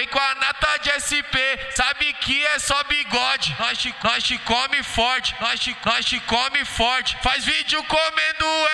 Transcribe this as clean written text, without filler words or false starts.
vem com a nata de SP, sabe que é só bigode. Nós te come forte, nós te come forte. Faz vídeo comendo